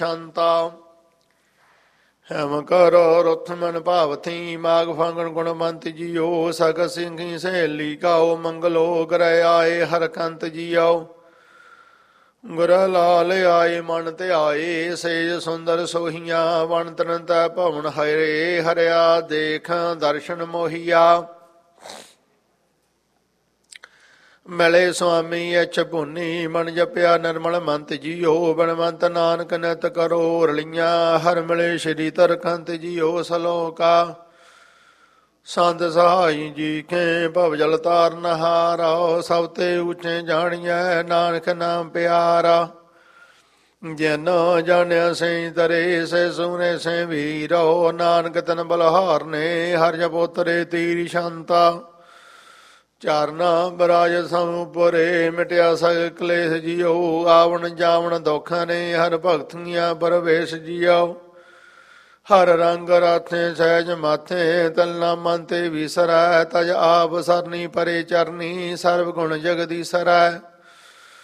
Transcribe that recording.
ਸ਼ਾਂਤਾ। Ham ਕਰੋ ਰੁੱਥ ਮਨ ਭਾਵਥੀ, ਮਾਘ ਫਾਗਣ ਗੁਣਵੰਤ ਜੀਓ। ਸਗਤ ਸਿੰਘੀ ਸਹੇਲੀ ਗਾਓ, ਮੰਗਲੋ ਗ੍ਰਹਿ ਆਏ ਹਰਕੰਤ ਜੀਓ। ਗੁਰ ਲਾਲ ਆਏ ਮਨ ਧਿਆਏ, ਸੇਜ ਸੁੰਦਰ ਸੋਹੀਆਂ। ਵਣ ਤਰਨ ਤੈ ਭਵਨ ਹਰੇ, ਹਰਿਆ ਦੇਖ ਦਰਸ਼ਨ ਮੋਹੀਆ। ਮਿਲੇ ਸੁਆਮੀ ਐਛ ਭੁਨੀ, ਮਨ ਜਪਿਆ ਨਿਰਮਲ ਮੰਤ ਜੀਓ। ਬਣਵੰਤ ਨਾਨਕ ਨਿਤ ਕਰੋ ਰਲੀਆਂ, ਹਰ ਮਿਲੇ ਸ਼੍ਰੀ ਤਰਕੰਤ ਜੀਓ। ਸਲੋਕਾ ਸੰਤ ਸਹਾਈ ਜੀ ਕੇ, ਭਵ ਜਲ ਤਾਰਨ ਹਾਰਾ। ਸਭ ਤੇ ਉੱਚੇ ਜਾਣੀਐ, ਨਾਨਕ ਨਾਮ ਪਿਆਰਾ। ਜਿਨ ਜਾਣਿਆ ਸੇ ਤਰੇ, ਸੇ ਸੁਨੇ ਸੇ ਵੀਰੋ। ਨਾਨਕ ਤਨ ਬਲਹਾਰ ਨੇ, ਹਰਿ ਜਪੋ ਤਰੇ ਤੀਰ ਸ਼ਾਂਤਾ। ਚਾਰਨਾ ਬਰਾਜ ਸਭੁਪਰੇ, ਮਿਟਿਆ ਸਗਲ ਕਲੇਸ਼ ਜੀਓ। ਆਵਣ ਜਾਵਣ ਦੁੱਖਾਂ ਨੇ, ਹਰ ਭਗਤੀਆਂ ਪਰਵੇਸ਼ ਜੀਓ। ਹਰ ਰੰਗ ਰਾਥੇ ਸਹਿਜ ਮਾਥੇ, ਤਲਨਾ ਮਨ ਤੇ ਵਿਸਰੈ। ਤਜ ਆਪ ਸਰਨੀ ਪਰੇ ਚਰਨੀ, ਸਰਬ ਗੁਣ ਜਗਦੀਸਰੈ।